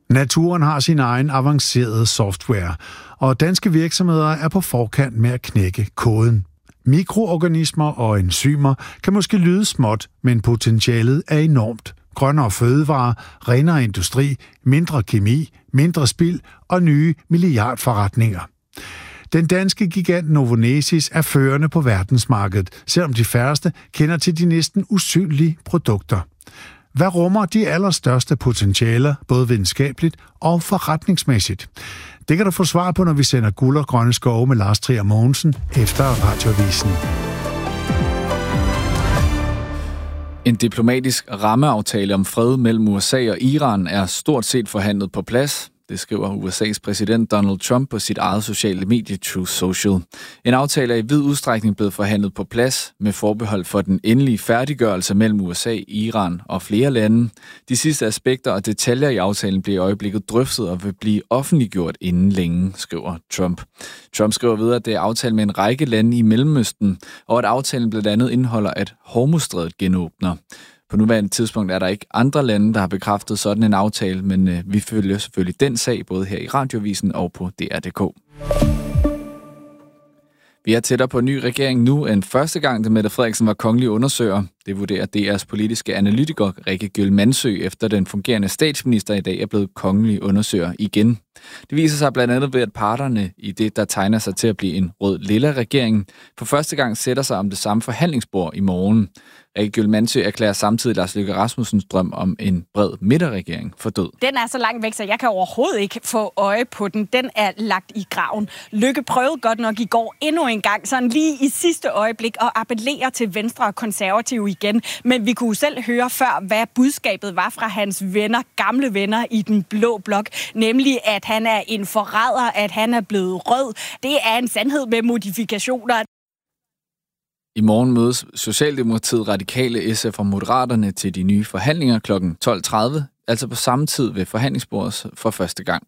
Naturen har sin egen avancerede software, og danske virksomheder er på forkant med at knække koden. Mikroorganismer og enzymer kan måske lyde småt, men potentialet er enormt. Grønnere fødevarer, renere industri, mindre kemi, mindre spild og nye milliardforretninger. Den danske gigant Novonesis er førende på verdensmarkedet, selvom de færreste kender til de næsten usynlige produkter. Hvad rummer de allerstørste potentialer, både videnskabeligt og forretningsmæssigt? Det kan du få svar på, når vi sender Guld og Grønne Skove med Lars Trier Mogensen efter Radioavisen. En diplomatisk rammeaftale om fred mellem USA og Iran er stort set forhandlet på plads. Det skriver USA's præsident Donald Trump på sit eget sociale medie Truth Social. En aftale er i vid udstrækning blevet forhandlet på plads med forbehold for den endelige færdiggørelse mellem USA, Iran og flere lande. De sidste aspekter og detaljer i aftalen bliver i øjeblikket drøftet og vil blive offentliggjort inden længe, skriver Trump. Trump skriver videre, at det er aftalt med en række lande i Mellemøsten, og at aftalen blandt andet indeholder, at Hormuzstrædet genåbner. På nuværende tidspunkt er der ikke andre lande, der har bekræftet sådan en aftale, men vi følger selvfølgelig den sag, både her i Radioavisen og på DR.dk. Vi er tættere på en ny regering nu end første gang, da Mette Frederiksen var kongelig undersøger. Det vurderer DR's politiske analytiker Rikke Gyll-Mansø, efter den fungerende statsminister i dag er blevet kongelig undersøger igen. Det viser sig blandt andet ved, at parterne i det, der tegner sig til at blive en rød-lilla regering, for første gang sætter sig om det samme forhandlingsbord i morgen. Rikke Gyll-Mansø erklærer samtidig Lars Løkke Rasmussens drøm om en bred midterregering for død. Den er så langt væk, så jeg kan overhovedet ikke få øje på den. Den er lagt i graven. Løkke prøvede godt nok i går endnu en gang, sådan lige i sidste øjeblik, at appellere til Venstre og Konservative igen. Men vi kunne selv høre før, hvad budskabet var fra hans venner, gamle venner i den blå blok. Nemlig, at han er en forræder, at han er blevet rød. Det er en sandhed med modifikationer. I morgen mødes Socialdemokratiet, Radikale, SF og Moderaterne til de nye forhandlinger kl. 12.30, altså på samme tid ved forhandlingsbordet for første gang.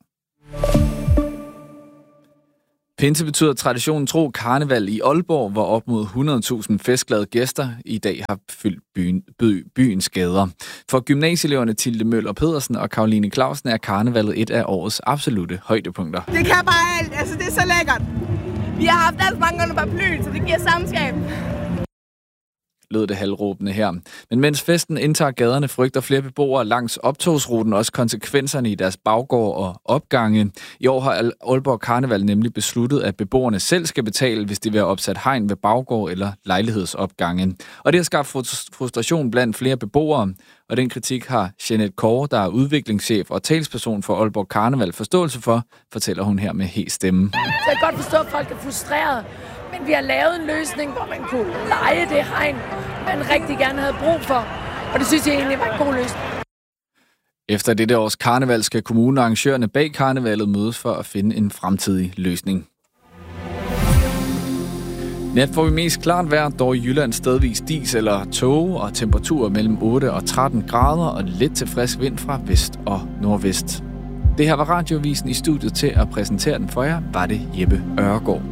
Pinse betyder traditionen tro karneval i Aalborg, hvor op mod 100.000 festglade gæster i dag har fyldt byens gader. For gymnasieeleverne Tilde Møller Pedersen og Karoline Clausen er karnevalet et af årets absolutte højdepunkter. Det kan bare alt. Altså, det er så lækkert. Vi har haft alt mange under paraplyen, så det giver samskab. Lød det halvråbende her. Men mens festen indtager gaderne, frygter flere beboere langs optogsruten også konsekvenserne i deres baggård og opgange. I år har Aalborg Karneval nemlig besluttet, at beboerne selv skal betale, hvis de vil have opsat hegn ved baggård eller lejlighedsopgange. Og det har skabt frustration blandt flere beboere, og den kritik har Jeanette Kåre, der er udviklingschef og talsperson for Aalborg Karneval, forståelse for, fortæller hun her med hes stemme. Så jeg kan godt forstå, at folk er frustrerede. Men vi har lavet en løsning, hvor man kunne leje det hegn, man rigtig gerne havde brug for. Og det synes jeg egentlig var en god løsning. Efter dette års karneval skal kommunen og arrangørerne bag karnevalet mødes for at finde en fremtidig løsning. Nat får vi mest klart vejr, dog i Jylland stedvis dis eller tåge og temperaturer mellem 8 og 13 grader og lidt til frisk vind fra vest og nordvest. Det her var Radioavisen. I studiet til at præsentere den for jer, var det Jeppe Ørgaard.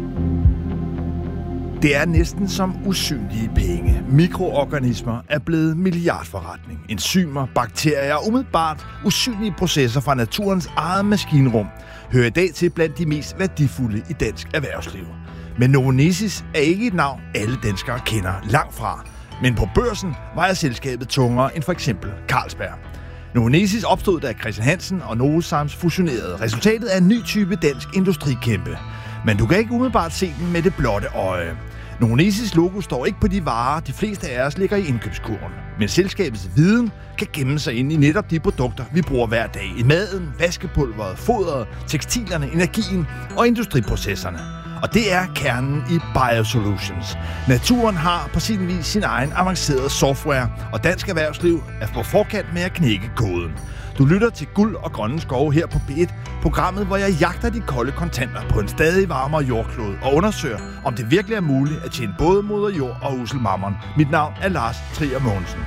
Det er næsten som usynlige penge. Mikroorganismer er blevet milliardforretning. Enzymer, bakterier og umiddelbart usynlige processer fra naturens eget maskinrum hører i dag til blandt de mest værdifulde i dansk erhvervsliv. Men Novonesis er ikke et navn, alle danskere kender langt fra. Men på børsen vejer selskabet tungere end for eksempel Carlsberg. Novonesis opstod, da Christian Hansen og Novozymes fusionerede. Resultatet er en ny type dansk industrikæmpe. Men du kan ikke umiddelbart se den med det blotte øje. Novonesis logo står ikke på de varer, de fleste af os ligger i indkøbskurven. Men selskabets viden kan gemme sig ind i netop de produkter, vi bruger hver dag. I maden, vaskepulveret, fodret, tekstilerne, energien og industriprocesserne. Og det er kernen i Biosolutions. Naturen har på sin vis sin egen avancerede software, og dansk erhvervsliv er på forkant med at knække koden. Du lytter til Guld og Grønne Skove her på B1, programmet, hvor jeg jagter de kolde kontanter på en stadig varmere jordklode og undersøger, om det virkelig er muligt at tjene både moder jord og usel mammon. Mit navn er Lars Trier Mogensen.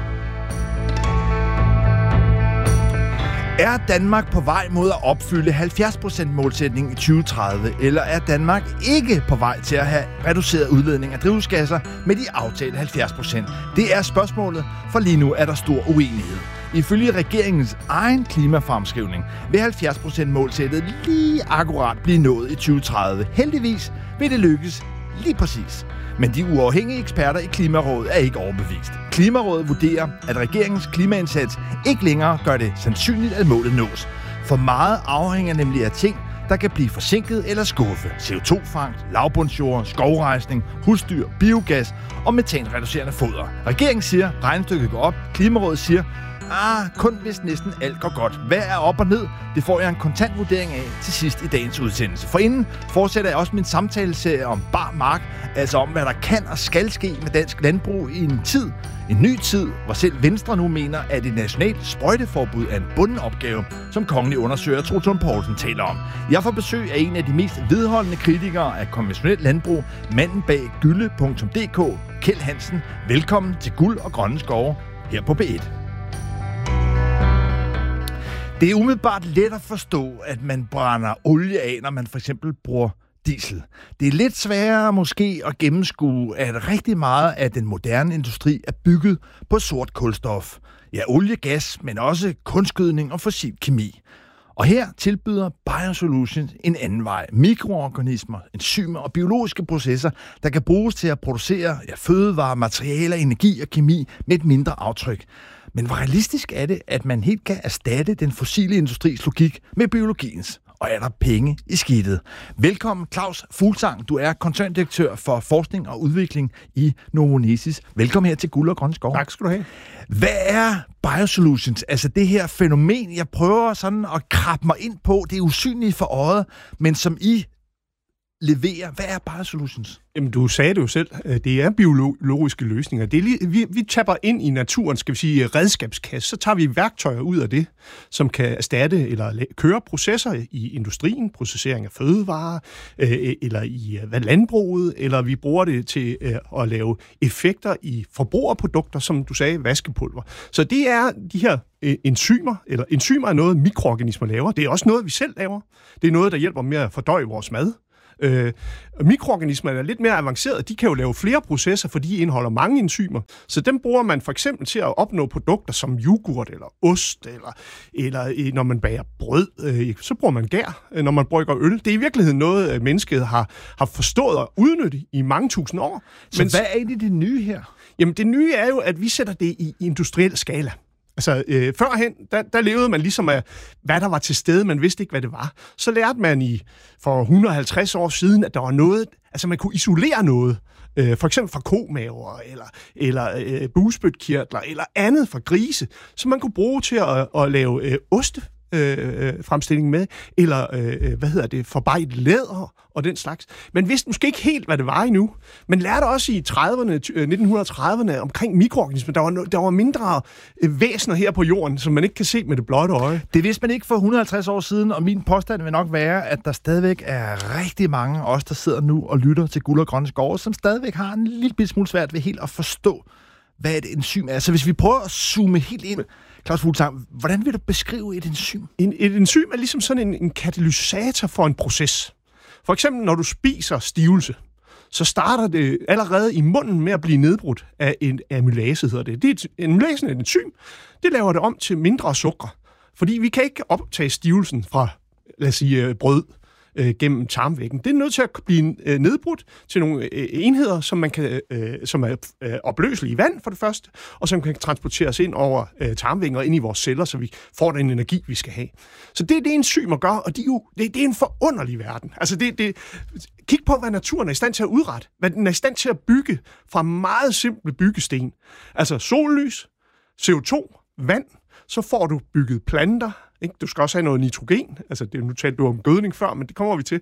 Er Danmark på vej mod at opfylde 70% målsætningen i 2030, eller er Danmark ikke på vej til at have reduceret udledning af drivhusgasser med de aftalte 70%? Det er spørgsmålet, for lige nu er der stor uenighed. Ifølge regeringens egen klimafremskrivning vil 70% målsættet lige akkurat blive nået i 2030. Heldigvis vil det lykkes lige præcis. Men de uafhængige eksperter i Klimarådet er ikke overbevist. Klimarådet vurderer, at regeringens klimaindsats ikke længere gør det sandsynligt, at målet nås. For meget afhænger nemlig af ting, der kan blive forsinket eller skuffe. CO2-fangst, lavbundsjord, skovrejsning, husdyr, biogas og metanreducerende foder. Regeringen siger, regnestykket går op. Klimarådet siger, kun hvis næsten alt går godt. Hvad er op og ned? Det får jeg en kontant vurdering af til sidst i dagens udsendelse. Forinden fortsætter jeg også min samtaleserie om bar mark, altså om, hvad der kan og skal ske med dansk landbrug i en ny tid, hvor selv Venstre nu mener, at et nationalt sprøjteforbud er en bunden opgave, som kongelig undersøger Troels Lund Poulsen taler om. Jeg får besøg af en af de mest vedholdende kritikere af konventionelt landbrug, manden bag gylde.dk, Kjeld Hansen. Velkommen til Guld og Grønne Skove her på B1. Det er umiddelbart let at forstå, at man brænder olie af, når man for eksempel bruger diesel. Det er lidt sværere måske at gennemskue, at rigtig meget af den moderne industri er bygget på sort kulstof. Ja, olie, gas, men også kunstgødning og fossil kemi. Og her tilbyder BioSolutions en anden vej. Mikroorganismer, enzymer og biologiske processer, der kan bruges til at producere fødevarer, materialer, energi og kemi med et mindre aftryk. Men hvor realistisk er det, at man helt kan erstatte den fossile industris logik med biologiens? Og er der penge i skidtet? Velkommen, Claus Fuglsang. Du er koncerndirektør for forskning og udvikling i Novonesis. Velkommen her til Guld og Grønne Skove. Tak skal du have. Hvad er BioSolutions? Altså det her fænomen, jeg prøver sådan at krabbe mig ind på. Det er usynligt for øjet, men som I leverer. Hvad er BioSolutions? Jamen, du sagde det jo selv. Det er biologiske løsninger. Det er vi tapper ind i naturen, skal vi sige, redskabskasse. Så tager vi værktøjer ud af det, som kan erstatte eller køre processer i industrien, processering af fødevarer, eller i landbruget, eller vi bruger det til at lave effekter i forbrugerprodukter, som du sagde, vaskepulver. Så det er de her enzymer, eller enzymer er noget, mikroorganismer laver. Det er også noget, vi selv laver. Det er noget, der hjælper med at fordøje vores mad. Mikroorganismer er lidt mere avancerede. De kan jo lave flere processer, for de indeholder mange enzymer. Så dem bruger man for eksempel til at opnå produkter som yoghurt eller ost, eller når man bager brød, så bruger man gær, når man brygger øl. Det er i virkeligheden noget, mennesket har forstået at udnytte i mange tusind år. Så hvad er egentlig det nye her? Jamen det nye er jo, at vi sætter det i industriel skala. Altså, førhen, der levede man ligesom af, hvad der var til stede, man vidste ikke, hvad det var. Så lærte man for 150 år siden, at der var noget, altså man kunne isolere noget, for eksempel fra komaver, eller bugspytkirtler, eller andet fra grise, som man kunne bruge til at lave ostefremstilling med, eller, forarbejdet læder og den slags. Man vidste måske ikke helt, hvad det var endnu. Man lærte også i 1930'erne omkring mikroorganismer. Der var mindre væsener her på jorden, som man ikke kan se med det blotte øje. Det vidste man ikke for 150 år siden, og min påstand vil nok være, at der stadigvæk er rigtig mange af os, der sidder nu og lytter til Guld og Grønne Skove, som stadigvæk har en lille smule svært ved helt at forstå, hvad et enzym er. Så hvis vi prøver at zoome helt ind, Claus Fuglsang, hvordan vil du beskrive et enzym? Et enzym er ligesom sådan en katalysator for en proces. For eksempel, når du spiser stivelse, så starter det allerede i munden med at blive nedbrudt af en amylase, hedder det. Amylasen er et enzym. Det laver det om til mindre sukker. Fordi vi kan ikke optage stivelsen fra, lad os sige, brød gennem tarmvæggen. Det er nødt til at blive nedbrudt til nogle enheder, som er opløselige i vand for det første, og som kan transporteres ind over tarmvæggen og ind i vores celler, så vi får den energi, vi skal have. Så det er det, enzymer gør, og det er en forunderlig verden. Altså kig på, hvad naturen er i stand til at udrette, hvad den er i stand til at bygge fra meget simple byggesten. Altså sollys, CO2, vand, så får du bygget planter. Ikke? Du skal også have noget nitrogen. Altså, nu talte du om gødning før, men det kommer vi til.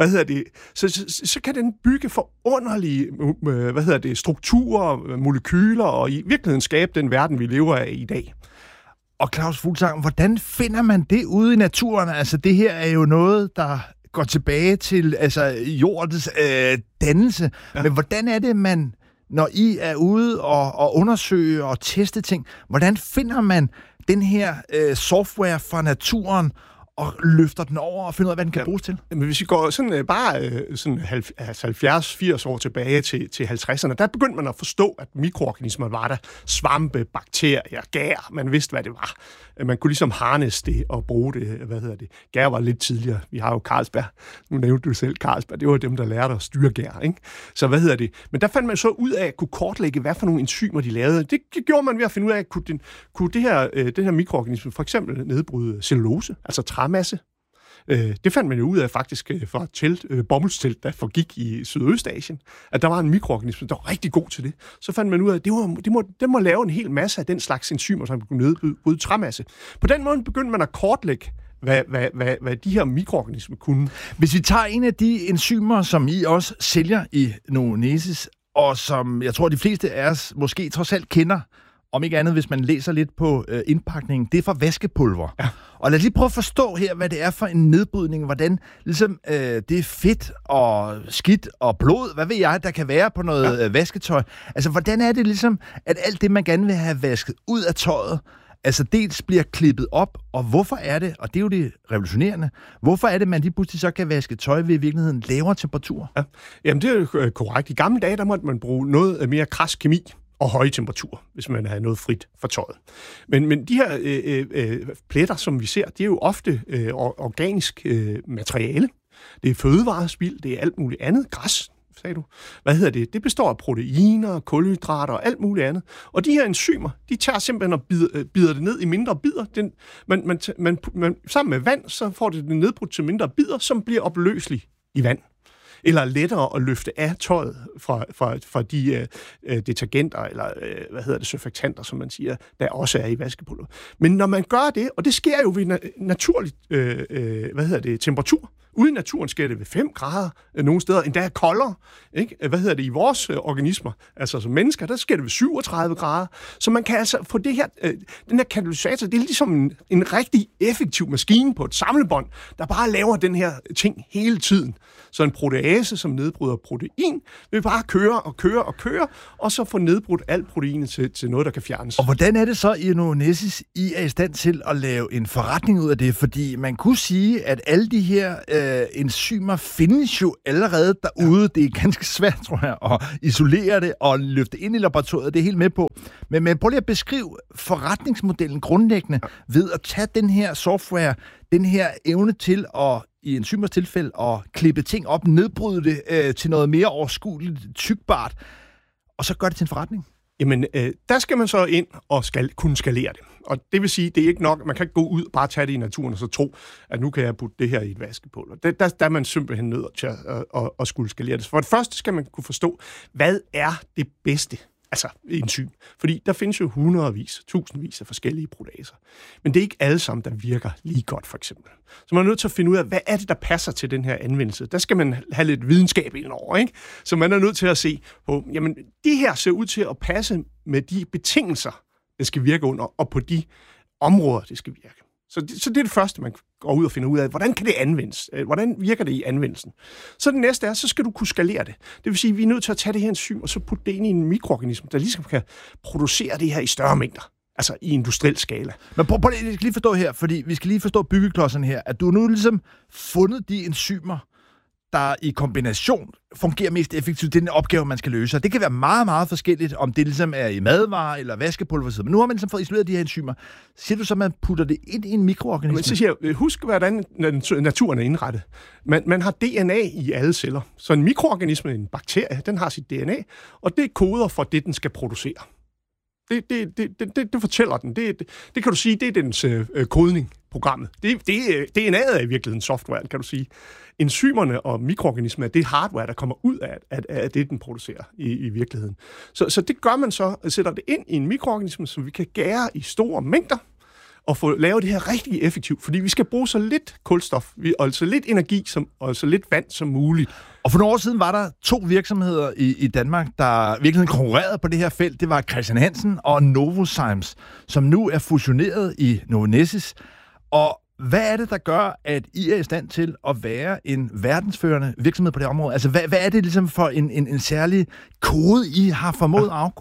Så kan den bygge forunderlige strukturer, molekyler, og i virkeligheden skabe den verden, vi lever af i dag. Og Claus Fuglsang, hvordan finder man det ude i naturen? Altså, det her er jo noget, der går tilbage til jordens dannelse. Ja. Men hvordan er det, når I er ude og undersøge og teste ting, hvordan finder man den her software fra naturen, og løfter den over og finder ud af, hvad den kan bruges til? Men hvis vi går sådan sådan 70-80 år tilbage til 50'erne, der begyndte man at forstå, at mikroorganismer var der. Svampe, bakterier, gær. Man vidste, hvad det var. Man kunne ligesom harness det og bruge det. Gær var lidt tidligere. Vi har jo Carlsberg. Nu nævnte du selv Carlsberg. Det var dem, der lærte at styre gær, ikke? Så Men der fandt man så ud af at kunne kortlægge, hvad for nogle enzymer de lavede. Det gjorde man ved at finde ud af, kunne den her mikroorganisme for eksempel nedbryde cellulose, altså træmasse. Det fandt man jo ud af faktisk fra bomuldstelt, der forgik i Sydøstasien, at der var en mikroorganisme, der var rigtig god til det. Så fandt man ud af, at den må lave en hel masse af den slags enzymer, som kunne nedbryde træmasse. På den måde begyndte man at kortlægge, hvad de her mikroorganismer kunne. Hvis vi tager en af de enzymer, som I også sælger i Novonesis, og som jeg tror, de fleste af os måske trods alt kender, om ikke andet, hvis man læser lidt på indpakningen, det er fra vaskepulver. Ja. Og lad os lige prøve at forstå her, hvad det er for en nedbrydning, hvordan ligesom, det er fedt og skidt og blod, hvad ved jeg, der kan være på noget vasketøj. Altså, hvordan er det ligesom, at alt det, man gerne vil have vasket ud af tøjet, altså dels bliver klippet op, og hvorfor er det, og det er jo det revolutionerende, hvorfor er det, man lige pludselig så kan vaske tøj ved i virkeligheden lavere temperatur? Ja. Jamen, det er jo korrekt. I gamle dage, der måtte man bruge noget mere krads kemi og høje temperaturer, hvis man havde noget frit for tøjet. Men de her pletter, som vi ser, det er jo ofte organisk materiale. Det er fødevarespild, det er alt muligt andet. Græs, sagde du. Det består af proteiner, kulhydrater og alt muligt andet. Og de her enzymer, de tager simpelthen og bider det ned i mindre bidder. Man sammen med vand, så får det nedbrudt til mindre bidder, som bliver opløselige i vand. Eller lettere at løfte af tøjet fra de detergenter, eller surfaktanter, som man siger, der også er i vaskepulver. Men når man gør det, og det sker jo ved naturligt temperatur. Ude i naturen sker det ved 5 grader, nogle steder endda koldere. Ikke? I vores organismer, altså som mennesker, der sker det ved 37 grader. Så man kan altså få det her, den her katalysator, det er ligesom en rigtig effektiv maskine på et samlebånd, der bare laver den her ting hele tiden. Så en protease, som nedbryder protein, vil bare køre, og så få nedbrudt alt proteinet til noget, der kan fjernes. Og hvordan er det så, i Novonesis, I er i stand til at lave en forretning ud af det? Fordi man kunne sige, at alle de her enzymer findes jo allerede derude. Ja. Det er ganske svært, tror jeg, at isolere det og løfte ind i laboratoriet. Det er helt med på. Men prøv lige at beskrive forretningsmodellen grundlæggende ved at tage den her software, den her evne til at i enzymers tilfælde at klippe ting op, nedbryde det til noget mere overskueligt, tykbart, og så gør det til en forretning? Jamen, der skal man så ind og kunne skalere det. Og det vil sige, det er ikke nok, man kan ikke gå ud og bare tage det i naturen og så tro, at nu kan jeg putte det her i et vaskepulver. Der er man simpelthen nødt til at skulle skalere det. For det første skal man kunne forstå, hvad er det bedste? Altså enzym. Fordi der findes jo tusindvis af forskellige proteaser. Men det er ikke alle sammen, der virker lige godt, for eksempel. Så man er nødt til at finde ud af, hvad er det, der passer til den her anvendelse. Der skal man have lidt videnskab indover, ikke? Så man er nødt til at se på, jamen, det her ser ud til at passe med de betingelser, det skal virke under, og på de områder, det skal virke. Så det er det første, man går ud og finder ud af. Hvordan kan det anvendes? Hvordan virker det i anvendelsen? Så det næste er, så skal du kunne skalere det. Det vil sige, at vi er nødt til at tage det her enzym, og så putte det ind i en mikroorganisme, der ligesom kan producere det her i større mængder. Altså i industriel skala. Men prøv lige forstå her, fordi vi skal lige forstå byggeklodserne her, at du nu ligesom fundet de enzymer, der i kombination fungerer mest effektivt. Det er den opgave, man skal løse. Og det kan være meget, meget forskelligt, om det ligesom er i madvarer eller vaskepulver. Men nu har man ligesom fået isoleret de her enzymer. Siger du så, at man putter det ind i en mikroorganisme? Men så siger jeg, husk, hvordan naturen er indrettet. Man har DNA i alle celler. Så en mikroorganisme, en bakterie, den har sit DNA, og det er koder for det, den skal producere. Det fortæller den. Det kan du sige, det er dens kodning, programmet. DNA'et er i virkeligheden software, kan du sige. Enzymerne og mikroorganismer, det er hardware, der kommer ud af det, den producerer i virkeligheden. Så det gør man så, sætter det ind i en mikroorganisme, som vi kan gære i store mængder, og få lavet det her rigtig effektivt, fordi vi skal bruge så lidt kulstof, og så lidt energi og så lidt vand som muligt. Og for nogle år siden var der 2 virksomheder i Danmark, der virkelig konkurrerede på det her felt. Det var Christian Hansen og Novozymes, som nu er fusioneret i Novonesis. Og hvad er det, der gør, at I er i stand til at være en verdensførende virksomhed på det område? Altså, hvad er det ligesom for en særlig kode, I har formået at afkode?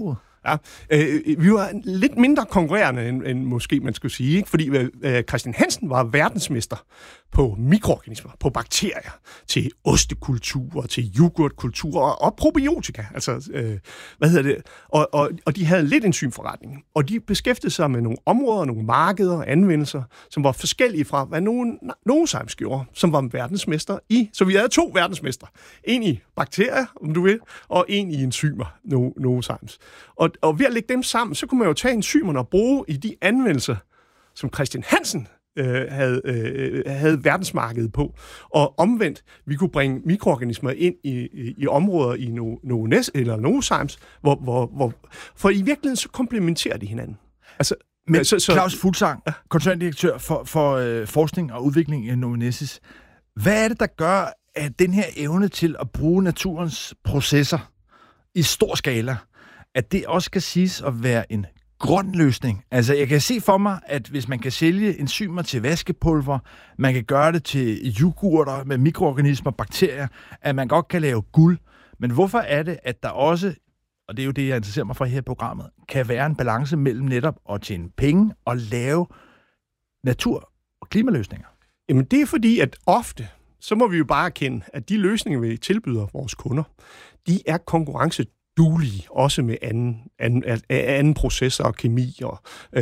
Ja, vi var lidt mindre konkurrerende, end måske man skulle sige, ikke? Fordi Christian Hansen var verdensmester på mikroorganismer, på bakterier, til ostekultur, til yoghurtkultur og probiotika. Altså, og de havde lidt enzymforretning. Og de beskæftigede sig med nogle områder, nogle markeder og anvendelser, som var forskellige fra, hvad Novozymes gjorde, som var verdensmester i. Så vi havde 2 verdensmestre. En i bakterier, om du vil, og en i enzymer, Novozymes. Og ved at lægge dem sammen, så kunne man jo tage enzymerne og bruge i de anvendelser, som Christian Hansen havde verdensmarkedet på. Og omvendt, vi kunne bringe mikroorganismer ind i områder i Novozymes, for i virkeligheden så komplementerer de hinanden. Altså, men Claus Fuglsang, koncerndirektør for forskning og udvikling i Novonesis. Hvad er det, der gør, at den her evne til at bruge naturens processer i stor skala, at det også kan siges at være en grøn løsning? Altså, jeg kan se for mig, at hvis man kan sælge enzymer til vaskepulver, man kan gøre det til yoghurter med mikroorganismer, bakterier, at man godt kan lave guld. Men hvorfor er det, at der også, og det er jo det, jeg interesserer mig for her i programmet, kan være en balance mellem netop at tjene penge og lave natur- og klimaløsninger? Jamen, det er fordi, at ofte, så må vi jo bare erkende, at de løsninger, vi tilbyder vores kunder, de er konkurrenceduelige, også med anden processer og kemi og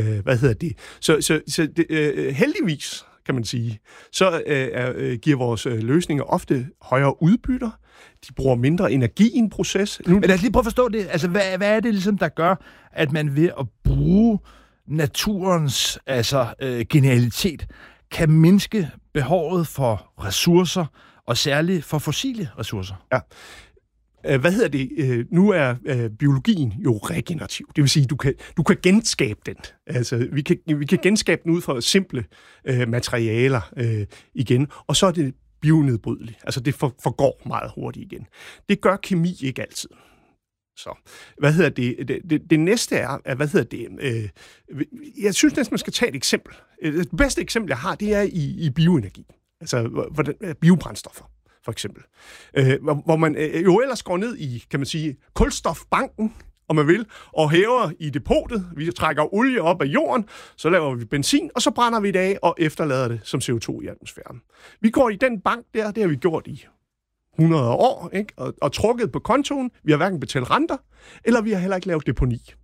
Så heldigvis, kan man sige, så giver vores løsninger ofte højere udbytter. De bruger mindre energi i en proces. Men lad os lige prøve at forstå det. Altså, hvad er det ligesom, der gør, at man ved at bruge naturens genialitet kan mindske behovet for ressourcer, og særligt for fossile ressourcer? Ja. Nu er biologien jo regenerativ. Det vil sige, du kan genskabe den. Altså, vi kan genskabe den ud fra simple materialer igen, og så er det bionedbrydeligt. Altså, det forgår meget hurtigt igen. Det gør kemi ikke altid. Så, det næste er, jeg synes næsten, man skal tage et eksempel. Det bedste eksempel, jeg har, det er i bioenergi. Altså, biobrændstoffer, for eksempel. Hvor man jo ellers går ned i, kan man sige, kulstofbanken, om man vil, og hæver i depotet. Vi trækker olie op af jorden, så laver vi benzin, og så brænder vi det af og efterlader det som CO2 i atmosfæren. Vi går i den bank der, det har vi gjort i 100 år, ikke? Og trukket på kontoen. Vi har hverken betalt renter, eller vi har heller ikke lavet deponi.